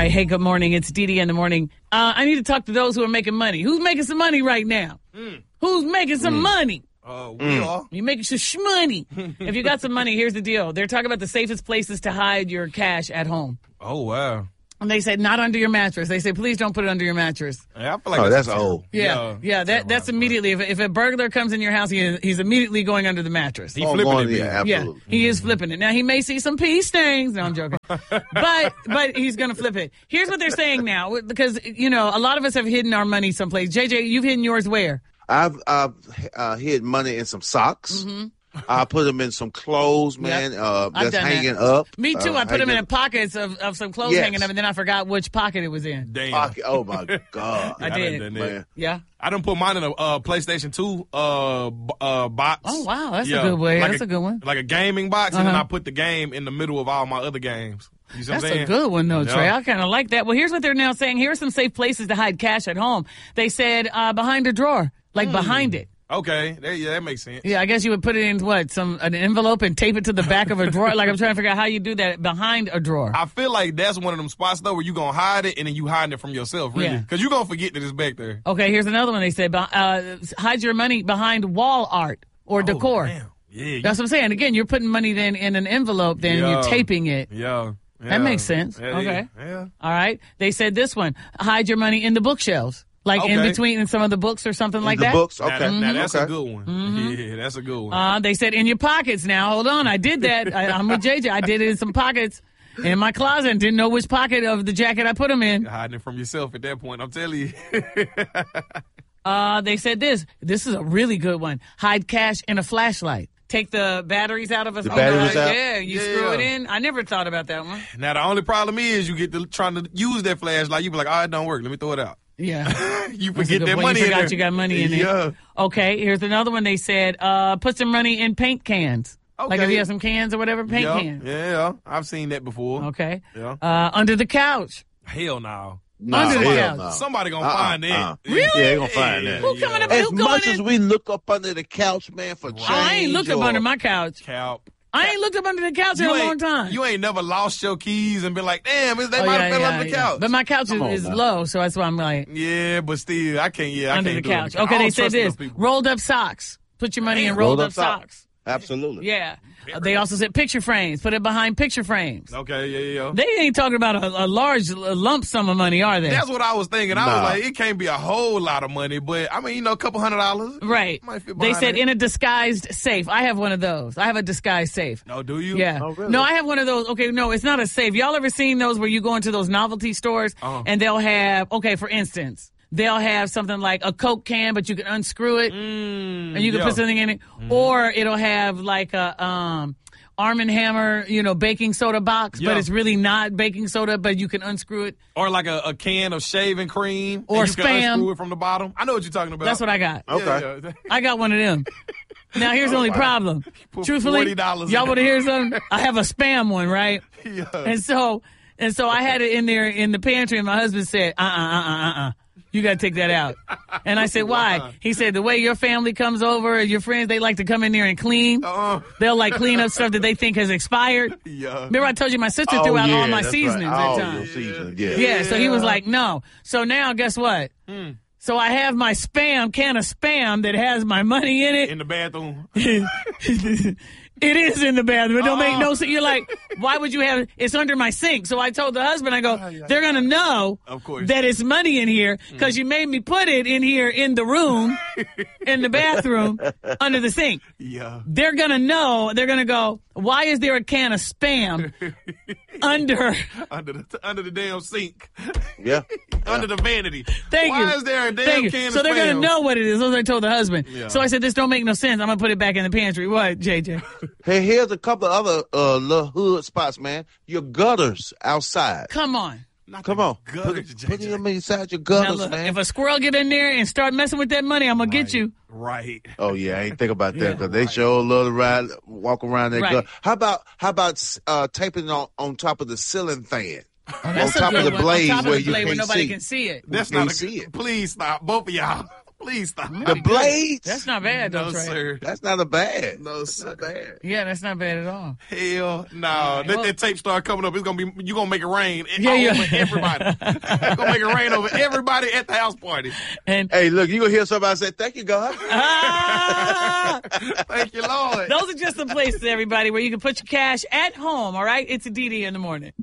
right. Hey, good morning. It's Dee Dee in the morning. I need to talk to those who are making money. Who's making some money right now? Who's making some money? We are. You making some shmoney. If you got some money, here's the deal. They're talking about the safest places to hide your cash at home. Oh, wow. And they said not under your mattress. They say, please don't put it under your mattress. Yeah, I feel like that's old. Yeah. That's immediately. If a burglar comes in your house, he's immediately going under the mattress. He flipping it. Absolutely. Yeah, he is flipping it. Now, he may see some pee stains. No, I'm joking. but he's going to flip it. Here's what they're saying now, because, a lot of us have hidden our money someplace. JJ, you've hidden yours where? I've hid money in some socks. Mm-hmm. I put them in some clothes, man, that's hanging up. Me too. I put them in pockets of some clothes hanging up, and then I forgot which pocket it was in. Damn. Pocket. Oh, my God. I did. Man. Yeah. I done put mine in a PlayStation 2 box. Oh, wow. That's a good way. That's a good one. Like a gaming box, and then I put the game in the middle of all my other games. You see what I'm saying? That's a good one, though, Trey. I kind of like that. Well, here's what they're now saying. Here are some safe places to hide cash at home. They said behind a drawer, behind it. Okay, that makes sense. Yeah, I guess you would put it in an envelope and tape it to the back of a drawer. Like, I'm trying to figure out how you do that behind a drawer. I feel like that's one of them spots, though, where you going to hide it and then you hiding it from yourself, really. Because you're going to forget that it's back there. Okay, here's another one. They said hide your money behind wall art or decor. Damn. Yeah. That's what I'm saying. Again, you're putting money then in an envelope, then you're taping it. Yeah. That makes sense. Okay. Yeah. All right. They said this one. Hide your money in the bookshelves. Like in between some of the books or something like that? The books, okay. Now that's a good one. Mm-hmm. Yeah, that's a good one. They said in your pockets. Now, hold on. I did that. I'm with JJ. I did it in some pockets in my closet and didn't know which pocket of the jacket I put them in. You're hiding it from yourself at that point, I'm telling you. They said this. This is a really good one. Hide cash in a flashlight. Take the batteries out of a phone. Batteries out? Yeah, you screw it in. I never thought about that one. Now, the only problem is you get to trying to use that flashlight. You be like, it don't work. Let me throw it out. Yeah. You forget that money you in forgot there. you got money in there. Yeah. Okay, here's another one. They said put some money in paint cans. Okay. Like if you have some cans or whatever, paint cans. Yeah, I've seen that before. Okay. Yeah. Under the couch. Hell no. Under the couch. No. Somebody gonna find that. Really? Yeah, they're going to find that. Who coming up? As Who going much in? as we look up under the couch, man, for change. I ain't looked up under my couch. Calp. I ain't looked up under the couch in a long time. You ain't never lost your keys and been like, damn, they might have fell under the couch. But my couch is low, so that's why I'm like. Yeah, but still, I can't. Yeah, under I can't the do couch. it. Okay, I they don't said trust this: those people. rolled up socks. Put your money in rolled up socks. Absolutely. Yeah. They also said picture frames. Put it behind picture frames. Okay, yeah. They ain't talking about a large lump sum of money, are they? That's what I was thinking. I was like, it can't be a whole lot of money, but I mean, a couple $100. Right. They said in a disguised safe. I have one of those. I have a disguised safe. Oh, do you? Yeah. Oh, really? No, I have one of those. Okay, no, it's not a safe. Y'all ever seen those where you go into those novelty stores and they'll have, for instance, they'll have something like a Coke can, but you can unscrew it and you can put something in it. Or it'll have like a Arm & Hammer, baking soda box, but it's really not baking soda, but you can unscrew it. Or like a can of shaving cream. Or and you Spam. can unscrew it from the bottom. I know what you're talking about. That's what I got. Okay. Yeah. I got one of them. Now, here's the only problem. Put Truthfully, $40 y'all in want to hear something? I have a Spam one, right? Yeah. And so I had it in there in the pantry, and my husband said, you got to take that out. And I said, why? He said, the way your family comes over, your friends, they like to come in there and clean. They'll like clean up stuff that they think has expired. Yeah. Remember I told you my sister threw out all my that's seasonings right. at All times. your seasonings, yeah. Yeah, so he was like, no. So now, guess what? So I have my can of Spam that has my money in it. In the bathroom. It is in the bathroom. It don't make no sense. You're like, why would you have it? It's under my sink. So I told the husband, I go, they're going to know Of course. that it's money in here because you made me put it in here in the room, in the bathroom, under the sink. Yeah. They're going to know. They're going to go, why is there a can of Spam under the damn sink? Yeah. Under the vanity. Thank you. Why is there a damn can of So they're going to Spam? know what it is. That's what I told the husband. Yeah. So I said, this don't make no sense. I'm going to put it back in the pantry. What, JJ? Hey, here's a couple of other little hood spots, man. Your gutters outside. Come on. Come on. Gutters, Put JJ. them inside your Now gutters, look, man. if a squirrel get in there and start messing with that money, I'm going to get you. Right. Oh, yeah, I ain't think about that because they sure love to walk around that Right. gut. How about taping it on top of the ceiling fan? That's on top a of good the one. blade On top where of the you blade where can't nobody see. can see it. That's can't not see it. Please stop. Both of y'all. Please stop. The blades. That's not bad, though, No, Trey. sir. That's not a bad. No, sir. Bad. Yeah, that's not bad at all. Hell no. Right. That tape start coming up. It's gonna be you gonna make it rain Yeah. over everybody. You're gonna make it rain over everybody at the house party. And Hey, look, you gonna hear somebody say, "Thank you, God." Thank you, Lord. those are just some places, everybody, where you can put your cash at home. All right, it's a DD in the morning.